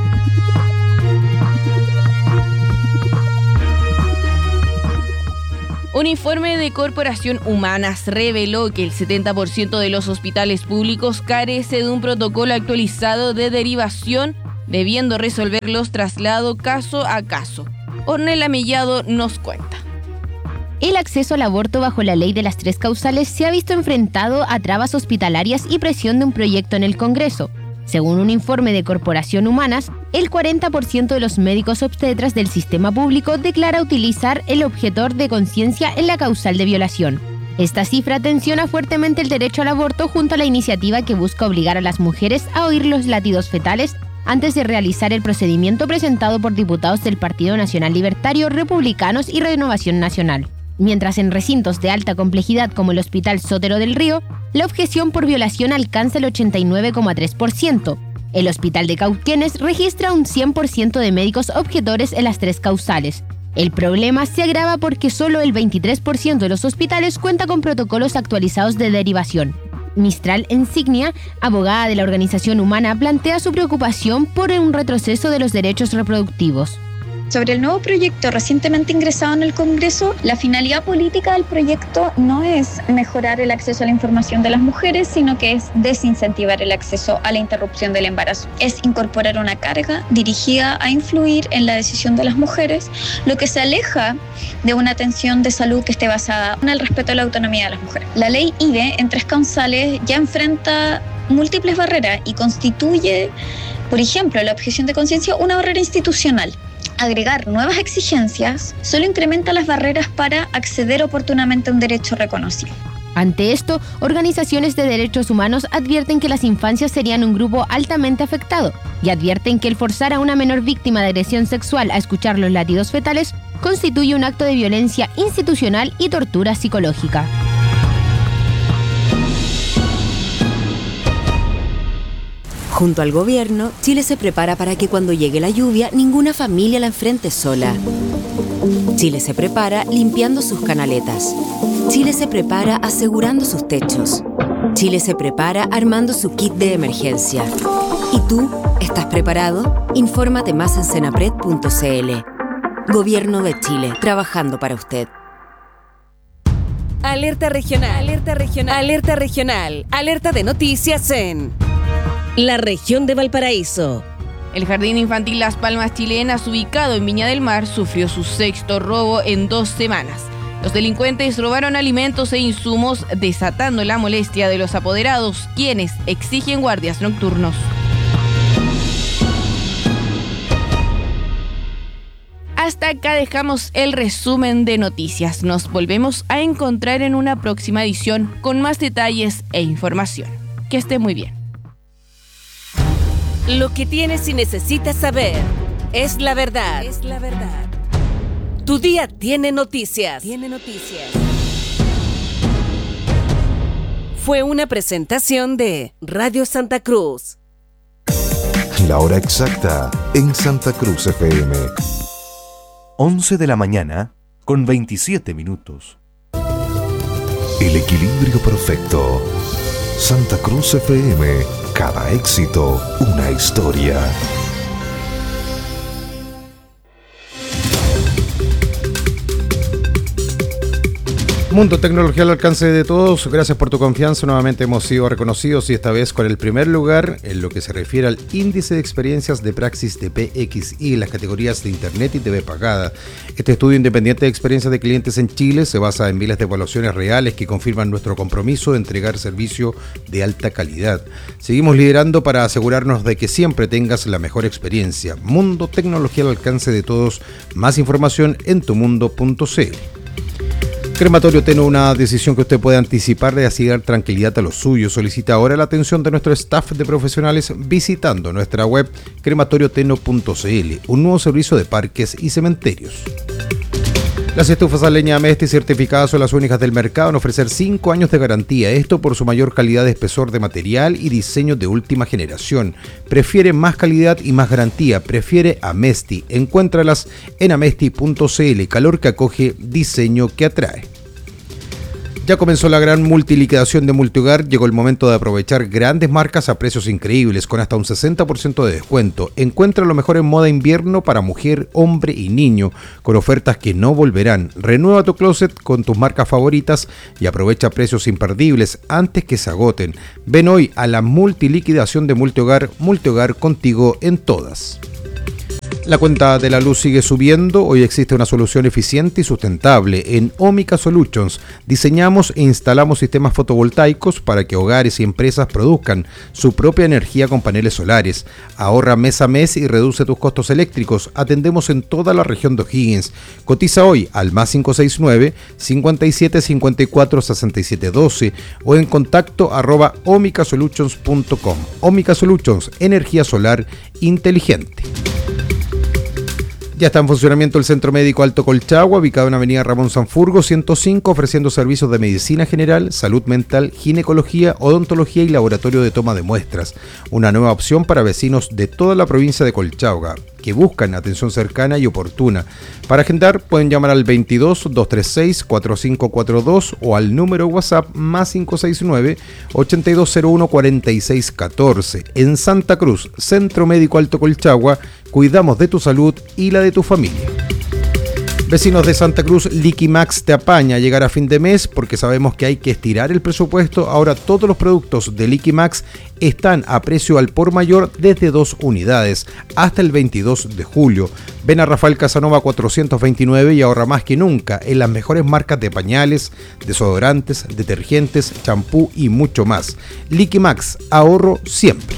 Un informe de Corporación Humanas reveló que el 70% de los hospitales públicos carece de un protocolo actualizado de derivación, debiendo resolverlos traslado caso a caso. Ornella Mellado nos cuenta. El acceso al aborto bajo la ley de las 3 causales se ha visto enfrentado a trabas hospitalarias y presión de un proyecto en el Congreso. Según un informe de Corporación Humanas, el 40% de los médicos obstetras del sistema público declara utilizar el objetor de conciencia en la causal de violación. Esta cifra tensiona fuertemente el derecho al aborto junto a la iniciativa que busca obligar a las mujeres a oír los latidos fetales antes de realizar el procedimiento presentado por diputados del Partido Nacional Libertario, Republicanos y Renovación Nacional. Mientras en recintos de alta complejidad como el Hospital Sotero del Río, la objeción por violación alcanza el 89,3%. El Hospital de Cauquenes registra un 100% de médicos objetores en las 3 causales. El problema se agrava porque solo el 23% de los hospitales cuenta con protocolos actualizados de derivación. Mistral Insignia, abogada de la organización Humana, plantea su preocupación por un retroceso de los derechos reproductivos. Sobre el nuevo proyecto recientemente ingresado en el Congreso, la finalidad política del proyecto no es mejorar el acceso a la información de las mujeres, sino que es desincentivar el acceso a la interrupción del embarazo. Es incorporar una carga dirigida a influir en la decisión de las mujeres, lo que se aleja de una atención de salud que esté basada en el respeto a la autonomía de las mujeres. La ley IVE en 3 causales ya enfrenta múltiples barreras y constituye, por ejemplo, la objeción de conciencia una barrera institucional. Agregar nuevas exigencias solo incrementa las barreras para acceder oportunamente a un derecho reconocido. Ante esto, organizaciones de derechos humanos advierten que las infancias serían un grupo altamente afectado y advierten que el forzar a una menor víctima de agresión sexual a escuchar los latidos fetales constituye un acto de violencia institucional y tortura psicológica. Junto al gobierno, Chile se prepara para que cuando llegue la lluvia, ninguna familia la enfrente sola. Chile se prepara limpiando sus canaletas. Chile se prepara asegurando sus techos. Chile se prepara armando su kit de emergencia. ¿Y tú? ¿Estás preparado? Infórmate más en senapred.cl. Gobierno de Chile, trabajando para usted. Alerta regional, alerta regional, alerta regional, alerta de noticias en la región de Valparaíso. El Jardín Infantil Las Palmas Chilenas, ubicado en Viña del Mar, sufrió su 6º robo en 2 semanas. Los delincuentes robaron alimentos e insumos, desatando la molestia de los apoderados, quienes exigen guardias nocturnos. Hasta acá dejamos el resumen de noticias. Nos volvemos a encontrar en una próxima edición con más detalles e información. Que esté muy bien. Lo que tienes y necesitas saber es la verdad. Es la verdad. Tu día tiene noticias. Fue una presentación de Radio Santa Cruz. La hora exacta en Santa Cruz FM. 11 de la mañana con 27 minutos. El equilibrio perfecto. Santa Cruz FM. Cada éxito, una historia. Mundo Tecnología al alcance de todos. Gracias por tu confianza. Nuevamente hemos sido reconocidos y esta vez con el primer lugar en lo que se refiere al índice de experiencias de praxis de PXI en las categorías de Internet y TV pagada. Este estudio independiente de experiencias de clientes en Chile se basa en miles de evaluaciones reales que confirman nuestro compromiso de entregar servicio de alta calidad. Seguimos liderando para asegurarnos de que siempre tengas la mejor experiencia. Mundo Tecnología al alcance de todos. Más información en tumundo.cl. Crematorio Teno, una decisión que usted puede anticipar de así dar tranquilidad a los suyos. Solicita ahora la atención de nuestro staff de profesionales visitando nuestra web crematorioteno.cl, un nuevo servicio de parques y cementerios. Las estufas a leña Amesti certificadas son las únicas del mercado en ofrecer 5 años de garantía. Esto por su mayor calidad de espesor de material y diseño de última generación. Prefiere más calidad y más garantía. Prefiere Amesti. Encuéntralas en amesti.cl. Calor que acoge, diseño que atrae. Ya comenzó la gran multiliquidación de Multihogar. Llegó el momento de aprovechar grandes marcas a precios increíbles con hasta un 60% de descuento. Encuentra lo mejor en moda invierno para mujer, hombre y niño con ofertas que no volverán. Renueva tu closet con tus marcas favoritas y aprovecha precios imperdibles antes que se agoten. Ven hoy a la multiliquidación de Multihogar. Multihogar, contigo en todas. La cuenta de la luz sigue subiendo. Hoy existe una solución eficiente y sustentable. En Ómica Solutions diseñamos e instalamos sistemas fotovoltaicos para que hogares y empresas produzcan su propia energía con paneles solares. Ahorra mes a mes y reduce tus costos eléctricos. Atendemos en toda la región de O'Higgins. Cotiza hoy al +569 57 54 67 12 o en contacto @omicasolutions.com. Ómica Solutions, energía solar inteligente. Ya está en funcionamiento el Centro Médico Alto Colchagua, ubicado en Avenida Ramón Sanfurgo 105, ofreciendo servicios de medicina general, salud mental, ginecología, odontología y laboratorio de toma de muestras. Una nueva opción para vecinos de toda la provincia de Colchagua que buscan atención cercana y oportuna. Para agendar pueden llamar al 22 236 4542 o al número WhatsApp +569 8201 4614. En Santa Cruz, Centro Médico Alto Colchagua, cuidamos de tu salud y la de tu familia. Vecinos de Santa Cruz, Liquimax te apaña a llegar a fin de mes porque sabemos que hay que estirar el presupuesto. Ahora todos los productos de Liquimax están a precio al por mayor desde 2 unidades hasta el 22 de julio. Ven a Rafael Casanova 429 y ahorra más que nunca en las mejores marcas de pañales, desodorantes, detergentes, champú y mucho más. Liquimax, ahorro siempre.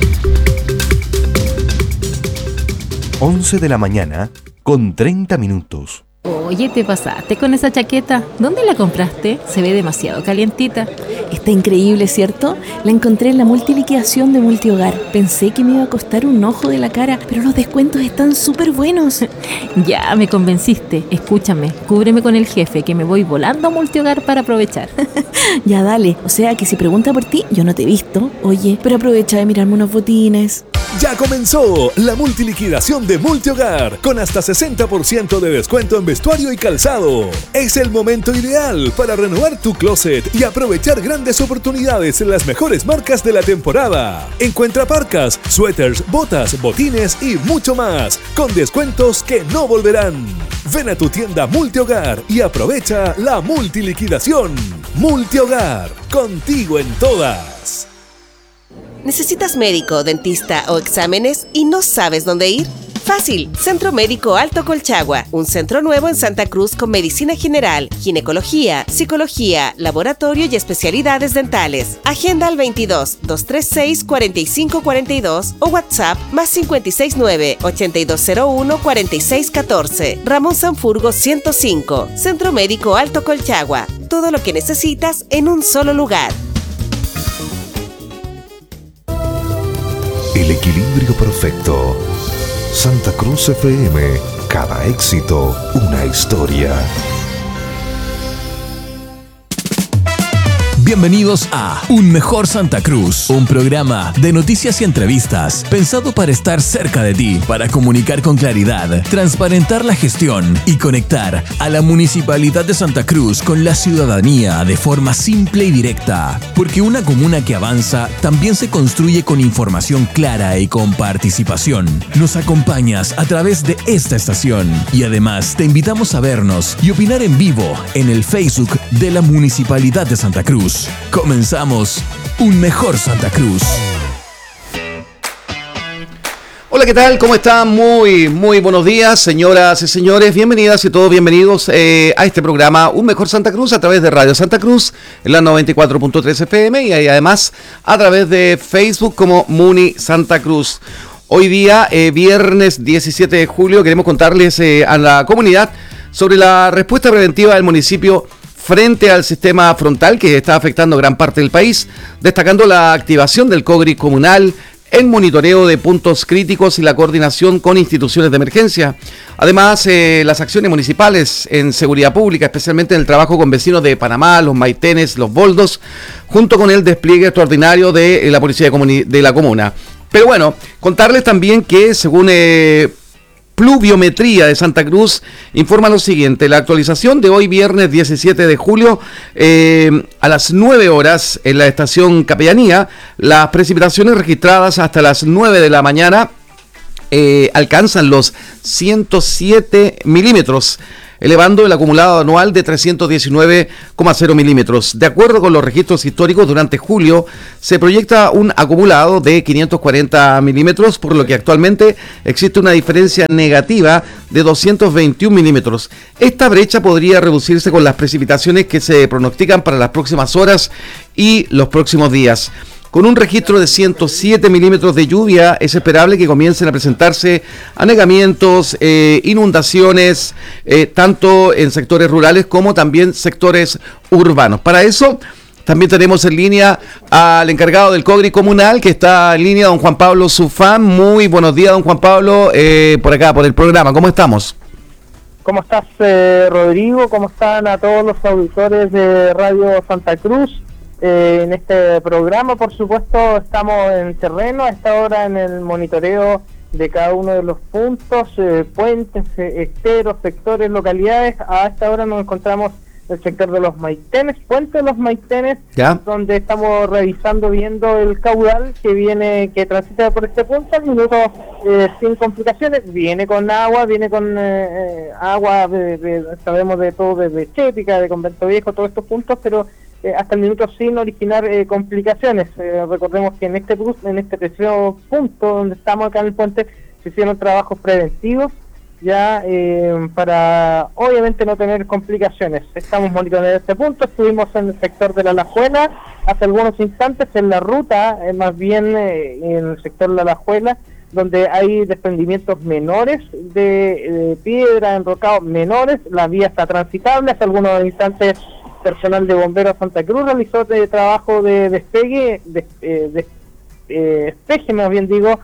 11 de la mañana con 30 minutos. Oye, te pasaste con esa chaqueta. ¿Dónde la compraste? Se ve demasiado calientita. Está increíble, ¿cierto? La encontré en la multiliquidación de Multihogar. Pensé que me iba a costar un ojo de la cara, pero los descuentos están súper buenos. Ya, me convenciste. Escúchame, cúbreme con el jefe, que me voy volando a Multihogar para aprovechar. Ya, dale. O sea, que si pregunta por ti, yo no te he visto. Oye, pero aprovecha de mirarme unos botines. Ya comenzó la multiliquidación de Multihogar con hasta 60% de descuento en vestuario y calzado. Es el momento ideal para renovar tu closet y aprovechar grandes oportunidades en las mejores marcas de la temporada. Encuentra parcas, suéteres, botas, botines y mucho más con descuentos que no volverán. Ven a tu tienda Multihogar y aprovecha la multiliquidación. Multihogar, contigo en todas. ¿Necesitas médico, dentista o exámenes y no sabes dónde ir? Fácil, Centro Médico Alto Colchagua, un centro nuevo en Santa Cruz con medicina general, ginecología, psicología, laboratorio y especialidades dentales. Agenda al 22 236 4542 o WhatsApp +569 8201 4614. Ramón Sanfurgo 105, Centro Médico Alto Colchagua. Todo lo que necesitas en un solo lugar. El equilibrio perfecto. Santa Cruz FM. Cada éxito, una historia. Bienvenidos a Un Mejor Santa Cruz, un programa de noticias y entrevistas pensado para estar cerca de ti, para comunicar con claridad, transparentar la gestión y conectar a la Municipalidad de Santa Cruz con la ciudadanía de forma simple y directa. Porque una comuna que avanza también se construye con información clara y con participación. Nos acompañas a través de esta estación y además te invitamos a vernos y opinar en vivo en el Facebook de la Municipalidad de Santa Cruz. Comenzamos Un Mejor Santa Cruz. Hola, ¿qué tal? ¿Cómo están? Muy buenos días, señoras y señores. Bienvenidas y todos bienvenidos a este programa Un Mejor Santa Cruz a través de Radio Santa Cruz en la 94.3 FM y además a través de Facebook como Muni Santa Cruz. Hoy día, viernes 17 de julio, queremos contarles a la comunidad sobre la respuesta preventiva del municipio frente al sistema frontal que está afectando gran parte del país, destacando la activación del COGRI comunal, el monitoreo de puntos críticos y la coordinación con instituciones de emergencia. Además, las acciones municipales en seguridad pública, especialmente en el trabajo con vecinos de Panamá, los Maitenes, los Boldos, junto con el despliegue extraordinario de la policía de la comuna. Pero bueno, contarles también que según Pluviometría de Santa Cruz informa lo siguiente: la actualización de hoy viernes 17 de julio a las 9 horas en la estación Capellanía, las precipitaciones registradas hasta las 9 de la mañana alcanzan los 107 milímetros, elevando el acumulado anual de 319,0 milímetros. De acuerdo con los registros históricos, durante julio se proyecta un acumulado de 540 milímetros, por lo que actualmente existe una diferencia negativa de 221 milímetros. Esta brecha podría reducirse con las precipitaciones que se pronostican para las próximas horas y los próximos días. Con un registro de 107 milímetros de lluvia, es esperable que comiencen a presentarse anegamientos, inundaciones, tanto en sectores rurales como también sectores urbanos. Para eso, también tenemos en línea al encargado del COGRI comunal, que está en línea, don Juan Pablo Sufán. Muy buenos días, don Juan Pablo, por acá, por el programa. ¿Cómo estamos? ¿Cómo estás, Rodrigo? ¿Cómo están a todos los auditores de Radio Santa Cruz? En este programa, por supuesto, estamos en terreno a esta hora en el monitoreo de cada uno de los puntos, puentes, esteros, sectores, localidades. A esta hora nos encontramos en el sector de los Maitenes, puente de los Maitenes, donde estamos revisando, viendo el caudal que transita por este punto al minuto sin complicaciones. Viene con agua, agua, sabemos de todo, de Chética, de Convento Viejo, todos estos puntos, pero hasta el minuto sin originar complicaciones. Recordemos que en este preciso punto donde estamos acá en el puente se hicieron trabajos preventivos ya para obviamente no tener complicaciones. Estamos monitoreando este punto. Estuvimos en el sector de la Alajuela hace algunos instantes, en la ruta, más bien en el sector de la Alajuela, donde hay desprendimientos menores de piedra, enrocados menores. La vía está transitable. Hace algunos instantes personal de bomberos Santa Cruz realizó trabajo de despegue, despeje más bien digo,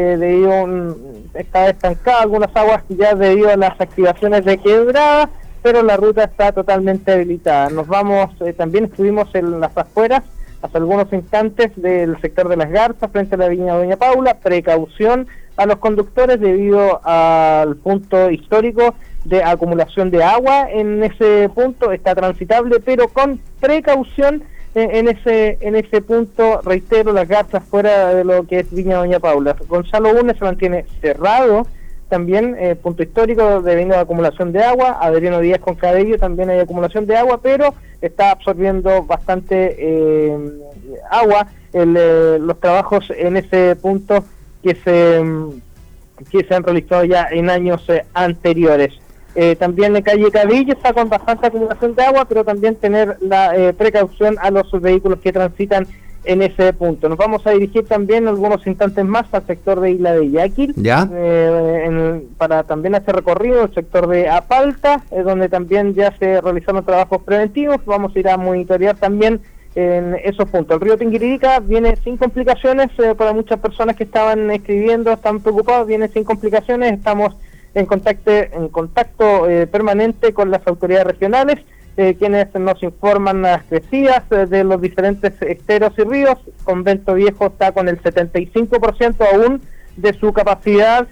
está estancada algunas aguas ya debido a las activaciones de quebrada, pero la ruta está totalmente habilitada. Nos vamos, también estuvimos en las afueras hace algunos instantes del sector de Las Garzas frente a la Viña Doña Paula. Precaución a los conductores debido al punto histórico de acumulación de agua. En ese punto está transitable, pero con precaución en ese punto, reitero, Las Garzas fuera de lo que es Viña Doña Paula. Gonzalo Une se mantiene cerrado también, punto histórico debido a acumulación de agua. Adriano Díaz con Cabello también hay acumulación de agua, pero está absorbiendo bastante agua. Los trabajos en ese punto que se han realizado ya en años anteriores. También en calle Cabello está con bastante acumulación de agua, pero también tener la precaución a los vehículos que transitan en ese punto. Nos vamos a dirigir también algunos instantes más al sector de Isla de Yaquil, para también hacer recorrido el sector de Apalta, donde también ya se realizaron trabajos preventivos. Vamos a ir a monitorear también en esos puntos. El río Tinguiririca viene sin complicaciones, para muchas personas que estaban escribiendo, están preocupados, viene sin complicaciones. Estamos en contacto permanente con las autoridades regionales, quienes nos informan las crecidas de los diferentes esteros y ríos. Convento Viejo está con el 75% aún de su capacidad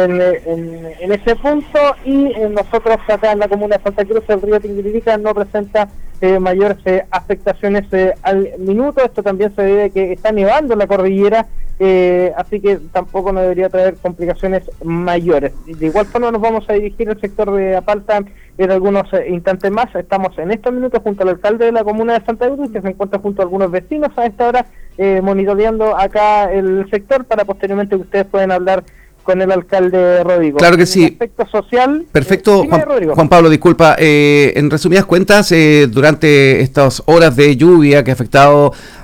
en ese punto, y nosotros acá en la comuna de Santa Cruz el río Tinguiririca no presenta mayores afectaciones al minuto. Esto también se debe a que está nevando en la cordillera, así que tampoco nos debería traer complicaciones mayores. De igual forma nos vamos a dirigir al sector de Apalta en algunos instantes más. Estamos en estos minutos junto al alcalde de la comuna de Santa Cruz, que se encuentra junto a algunos vecinos a esta hora, monitoreando acá el sector, para posteriormente que ustedes puedan hablar con el alcalde Rodrigo. Claro que sí. En aspecto social. Perfecto, Juan Pablo, disculpa. En resumidas cuentas, durante estas horas de lluvia que ha afectado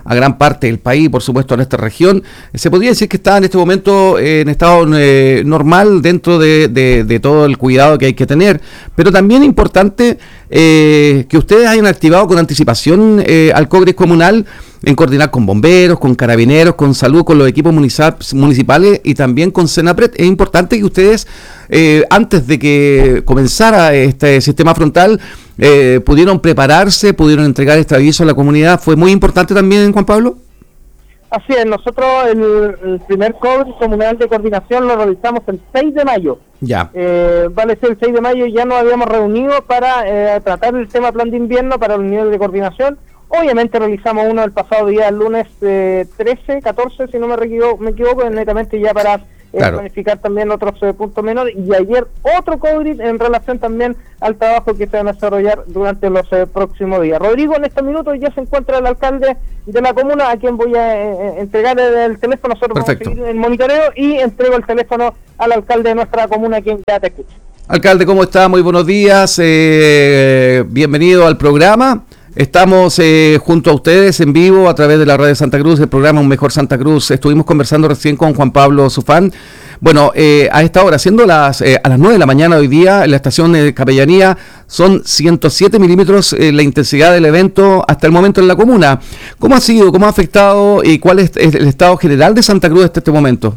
a gran parte del país, por supuesto a nuestra región. Se podría decir que está en este momento en estado normal dentro de todo el cuidado que hay que tener, pero también importante que ustedes hayan activado con anticipación al COGRIS comunal en coordinar con bomberos, con carabineros, con salud, con los equipos municipales y también con Senapred. Es importante que ustedes, antes de que comenzara este sistema frontal, pudieron prepararse, pudieron entregar este aviso a la comunidad. ¿Fue muy importante también, Juan Pablo? Así es, nosotros el primer COGRIS comunal de coordinación lo realizamos el 6 de mayo. Ya. Vale ser el 6 de mayo ya nos habíamos reunido para tratar el tema plan de invierno para el nivel de coordinación. Obviamente realizamos uno el pasado día, el lunes 13, 14, si no me equivoco, netamente ya para planificar también otros puntos menores. Y ayer otro COGRIS en relación también al trabajo que se van a desarrollar durante los próximos días. Rodrigo, en estos minutos ya se encuentra el alcalde de la comuna, a quien voy a entregar el teléfono. Nosotros Perfecto. Vamos a seguir el monitoreo y entrego el teléfono al alcalde de nuestra comuna, quien ya te escucha. Alcalde, ¿cómo está? Muy buenos días. Bienvenido al programa. Estamos junto a ustedes en vivo a través de la radio Santa Cruz, el programa Un Mejor Santa Cruz. Estuvimos conversando recién con Juan Pablo Sufán. Bueno, a esta hora, siendo a las 9 de la mañana hoy día, en la estación de Capellanía, son 107 milímetros la intensidad del evento hasta el momento en la comuna. ¿Cómo ha sido, cómo ha afectado y cuál es el estado general de Santa Cruz hasta este momento?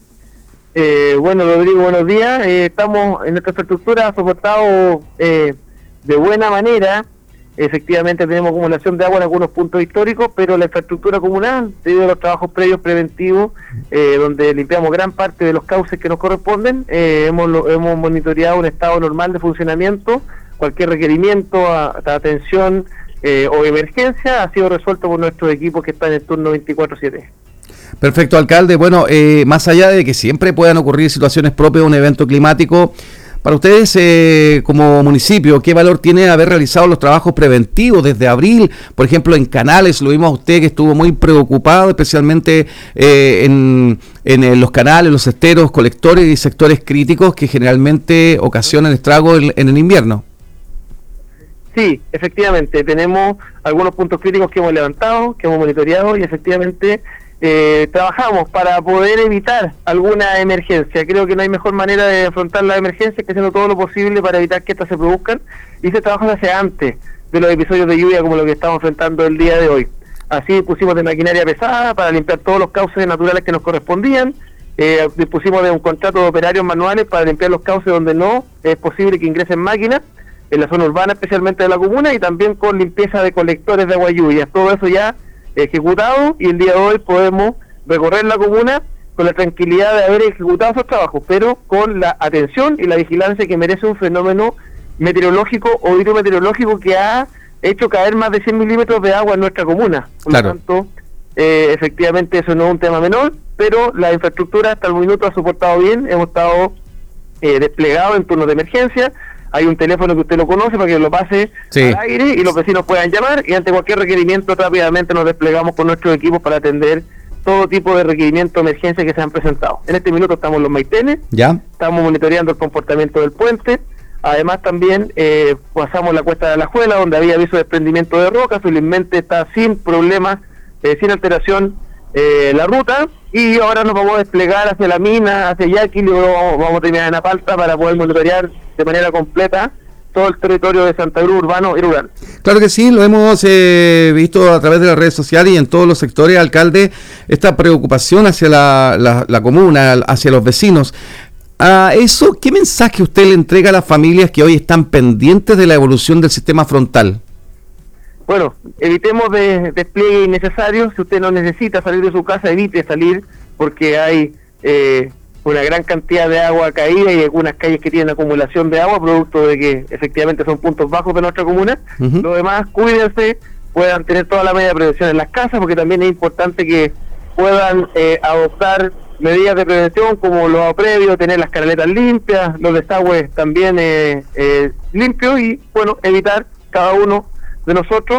Bueno, Rodrigo, buenos días. Estamos en nuestra infraestructura soportado de buena manera. Efectivamente tenemos acumulación de agua en algunos puntos históricos, pero la infraestructura comunal, debido a los trabajos previos preventivos, donde limpiamos gran parte de los cauces que nos corresponden, hemos monitoreado un estado normal de funcionamiento. Cualquier requerimiento de atención o emergencia ha sido resuelto por nuestros equipos que están en el turno 24/7. Perfecto, alcalde. Bueno, más allá de que siempre puedan ocurrir situaciones propias de un evento climático, para ustedes como municipio, ¿qué valor tiene haber realizado los trabajos preventivos desde abril? Por ejemplo, en Canales, lo vimos a usted que estuvo muy preocupado, especialmente en los canales, los esteros, colectores y sectores críticos que generalmente ocasionan estragos en el invierno. Sí, efectivamente, tenemos algunos puntos críticos que hemos levantado, que hemos monitoreado y efectivamente trabajamos para poder evitar alguna emergencia. Creo que no hay mejor manera de afrontar la emergencia que haciendo todo lo posible para evitar que estas se produzcan, y ese trabajo se hace antes de los episodios de lluvia como lo que estamos enfrentando el día de hoy. Así pusimos de maquinaria pesada para limpiar todos los cauces naturales que nos correspondían, dispusimos de un contrato de operarios manuales para limpiar los cauces donde no es posible que ingresen máquinas, en la zona urbana especialmente de la comuna, y también con limpieza de colectores de agua lluvia. Todo eso ya ejecutado, y el día de hoy podemos recorrer la comuna con la tranquilidad de haber ejecutado esos trabajos, pero con la atención y la vigilancia que merece un fenómeno meteorológico o hidrometeorológico que ha hecho caer más de 100 milímetros de agua en nuestra comuna. Por lo tanto, efectivamente eso no es un tema menor, pero la infraestructura hasta el minuto ha soportado bien. Hemos estado desplegados en turnos de emergencia. Hay un teléfono que usted lo conoce para que lo pase al aire y los vecinos puedan llamar, y ante cualquier requerimiento rápidamente nos desplegamos con nuestros equipos para atender todo tipo de requerimientos de emergencia que se han presentado. En este minuto estamos en los Maitenes, estamos monitoreando el comportamiento del puente. Además también pasamos la Cuesta de la Juela, donde había aviso de desprendimiento de roca. Felizmente está sin problemas, sin alteración la ruta, y ahora nos vamos a desplegar hacia la mina, hacia Yaqui, y luego vamos a terminar en Apalta para poder monitorear de manera completa todo el territorio de Santa Cruz, urbano y rural. Claro que sí, lo hemos visto a través de las redes sociales y en todos los sectores, alcalde, esta preocupación hacia la comuna, hacia los vecinos. A eso, ¿qué mensaje usted le entrega a las familias que hoy están pendientes de la evolución del sistema frontal? Bueno, evitemos despliegue innecesario. Si usted no necesita salir de su casa, evite salir, porque hay una gran cantidad de agua caída y algunas calles que tienen acumulación de agua, producto de que efectivamente son puntos bajos de nuestra comuna. Lo demás, cuídense, puedan tener toda la medida de prevención en las casas, porque también es importante que puedan adoptar medidas de prevención como lo previo, tener las canaletas limpias, los desagües también limpios, y bueno, evitar cada uno de nosotros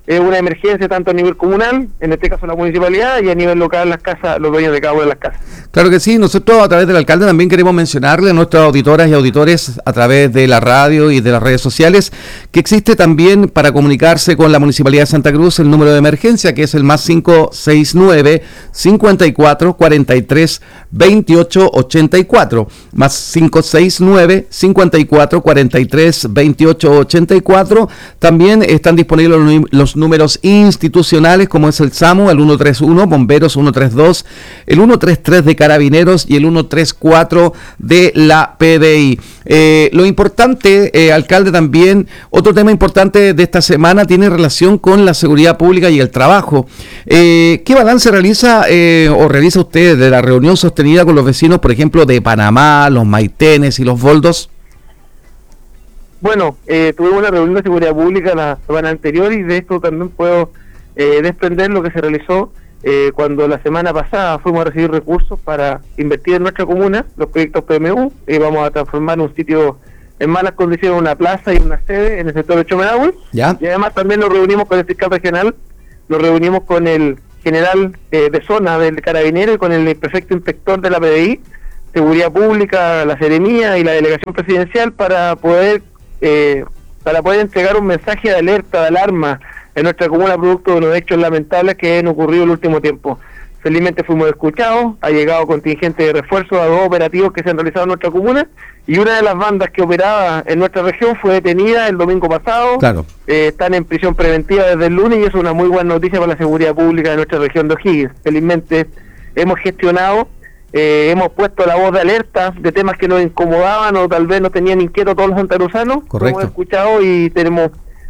una emergencia tanto a nivel comunal, en este caso la municipalidad, y a nivel local las casas, los dueños de cada una de las casas. Claro que sí, nosotros a través del alcalde también queremos mencionarle a nuestras auditoras y auditores a través de la radio y de las redes sociales que existe también para comunicarse con la Municipalidad de Santa Cruz el número de emergencia, que es el más 569 54 43 28 84, más 569 54 43 28 84. También están disponibles los números institucionales, como es el SAMU, el 131, Bomberos 132, el 133 de Carabineros y el 134 de la PDI. Lo importante, alcalde, también, otro tema importante de esta semana tiene relación con la seguridad pública y el trabajo. ¿Qué balance realiza usted de la reunión sostenida con los vecinos, por ejemplo, de Panamá, los Maitenes y los Boldos? Bueno, tuvimos una reunión de seguridad pública la semana anterior y de esto también puedo desprender lo que se realizó cuando la semana pasada fuimos a recibir recursos para invertir en nuestra comuna, los proyectos PMU, y vamos a transformar un sitio en malas condiciones, una plaza y una sede en el sector de Chomenagüe. ¿Ya? Y además también nos reunimos con el fiscal regional, nos reunimos con el general de zona del Carabinero y con el prefecto inspector de la PDI, Seguridad Pública, la Seremía y la Delegación Presidencial para poder entregar un mensaje de alerta, de alarma en nuestra comuna producto de los hechos lamentables que han ocurrido en el último tiempo. Felizmente fuimos escuchados, ha llegado contingente de refuerzo a 2 operativos que se han realizado en nuestra comuna y una de las bandas que operaba en nuestra región fue detenida el domingo pasado. Claro. Están en prisión preventiva desde el lunes y es una muy buena noticia para la seguridad pública de nuestra región de O'Higgins. Felizmente hemos gestionado, hemos puesto la voz de alerta de temas que nos incomodaban o tal vez nos tenían inquietos todos los santarusanos. Correcto. Hemos escuchado y tenemos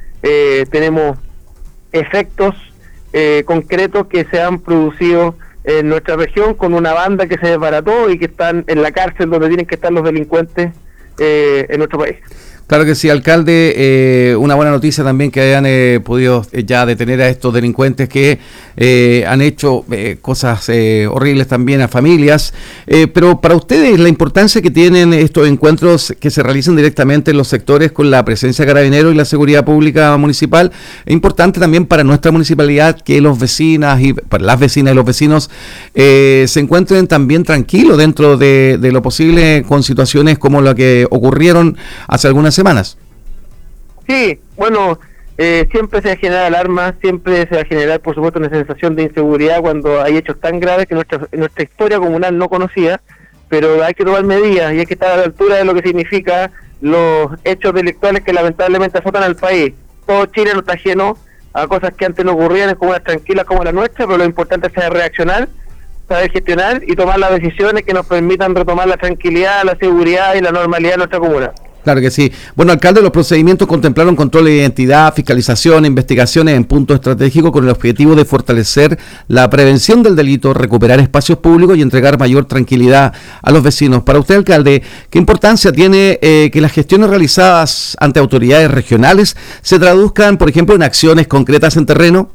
efectos concretos que se han producido en nuestra región con una banda que se desbarató y que están en la cárcel donde tienen que estar los delincuentes en nuestro país. Claro que sí, alcalde, una buena noticia también que hayan podido ya detener a estos delincuentes que han hecho cosas horribles también a familias, pero para ustedes la importancia que tienen estos encuentros que se realizan directamente en los sectores con la presencia de Carabineros y la seguridad pública municipal, es importante también para nuestra municipalidad que los vecinas y para las vecinas y los vecinos se encuentren también tranquilos dentro de lo posible con situaciones como la que ocurrieron hace algunas semanas. Sí, bueno, siempre se va a generar alarma, siempre se va a generar, por supuesto, una sensación de inseguridad cuando hay hechos tan graves que nuestra historia comunal no conocía, pero hay que tomar medidas y hay que estar a la altura de lo que significa los hechos delictuales que lamentablemente azotan al país. Todo Chile no está ajeno a cosas que antes no ocurrían en comunas tranquilas como la nuestra, pero lo importante es saber reaccionar, saber gestionar y tomar las decisiones que nos permitan retomar la tranquilidad, la seguridad y la normalidad de nuestra comuna. Claro que sí. Bueno, alcalde, los procedimientos contemplaron control de identidad, fiscalización, investigaciones en puntos estratégicos con el objetivo de fortalecer la prevención del delito, recuperar espacios públicos y entregar mayor tranquilidad a los vecinos. Para usted, alcalde, ¿qué importancia tiene que las gestiones realizadas ante autoridades regionales se traduzcan, por ejemplo, en acciones concretas en terreno?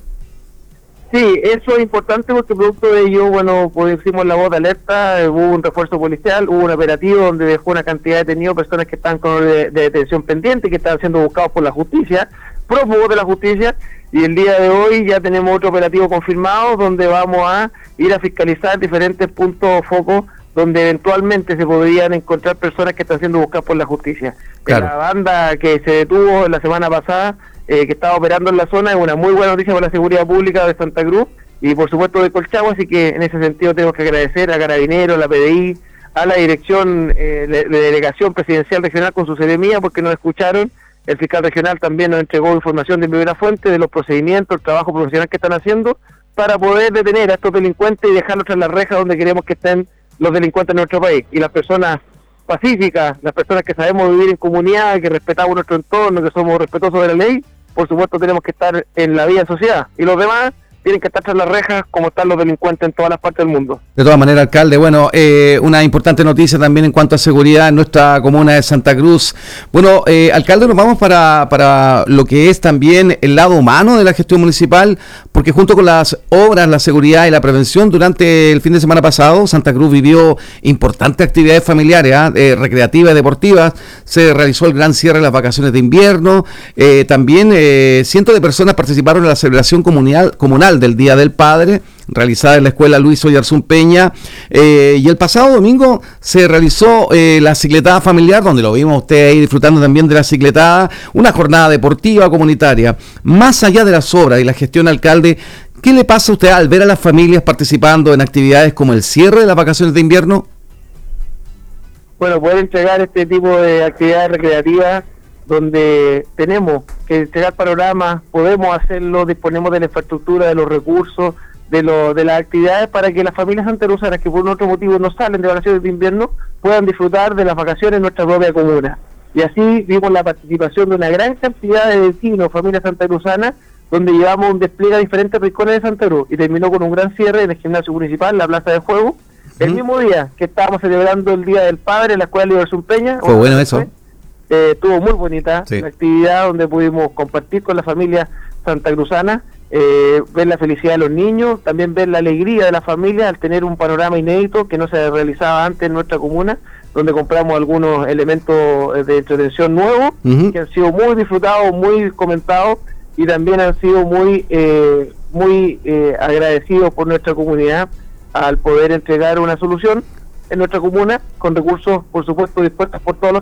Sí, eso es importante porque producto de ello, bueno, pues hicimos la voz de alerta, hubo un refuerzo policial, hubo un operativo donde dejó una cantidad de detenidos, personas que están con de detención pendiente, que están siendo buscados por la justicia, prófugos de la justicia, y el día de hoy ya tenemos otro operativo confirmado donde vamos a ir a fiscalizar diferentes puntos focos donde eventualmente se podrían encontrar personas que están siendo buscadas por la justicia. Claro. La banda que se detuvo la semana pasada, que estaba operando en la zona, es una muy buena noticia para la seguridad pública de Santa Cruz y por supuesto de Colchagua, así que en ese sentido tenemos que agradecer a Carabineros, a la PDI, a la Dirección de Delegación Presidencial Regional con su seremía porque nos escucharon. El fiscal regional también nos entregó información de primera fuente de los procedimientos, el trabajo profesional que están haciendo para poder detener a estos delincuentes y dejarlos tras las rejas donde queremos que estén los delincuentes en nuestro país. Y las personas pacíficas, las personas que sabemos vivir en comunidad, que respetamos nuestro entorno, que somos respetuosos de la ley, por supuesto tenemos que estar en la vida en sociedad. Y los demás tienen que estar tras las rejas como están los delincuentes en todas las partes del mundo. De todas maneras, alcalde, bueno, una importante noticia también en cuanto a seguridad en nuestra comuna de Santa Cruz. Bueno, alcalde, nos vamos para lo que es también el lado humano de la gestión municipal, porque porque junto con las obras, la seguridad y la prevención, durante el fin de semana pasado, Santa Cruz vivió importantes actividades familiares, recreativas y deportivas. Se realizó el gran cierre de las vacaciones de invierno. También cientos de personas participaron en la celebración comunal del Día del Padre, realizada en la escuela Luis Oyarzún Peña, y el pasado domingo se realizó la cicletada familiar, donde lo vimos usted ahí disfrutando también de la cicletada, una jornada deportiva comunitaria. Más allá de las obras y la gestión alcalde, ¿qué le pasa a usted al ver a las familias participando en actividades como el cierre de las vacaciones de invierno? Bueno, poder entregar este tipo de actividades recreativas donde tenemos que entregar panoramas, podemos hacerlo, disponemos de la infraestructura, de los recursos, de las actividades para que las familias santarusanas que por otro motivo no salen de vacaciones de invierno puedan disfrutar de las vacaciones en nuestra propia comuna. Y así vimos la participación de una gran cantidad de vecinos, familias santarusanas, donde llevamos un despliegue a diferentes rincones de Santa Cruz y terminó con un gran cierre en el gimnasio municipal, la plaza de juego, el mismo día que estábamos celebrando el Día del Padre en la escuela Oyarzún Peña. Fue bueno eso. Estuvo muy bonita la actividad donde pudimos compartir con la familia santacruzana, ver la felicidad de los niños, también ver la alegría de la familia al tener un panorama inédito que no se realizaba antes en nuestra comuna, donde compramos algunos elementos de entretención nuevos que han sido muy disfrutados, muy comentados y también han sido muy agradecidos por nuestra comunidad al poder entregar una solución en nuestra comuna con recursos, por supuesto, dispuestos por todos los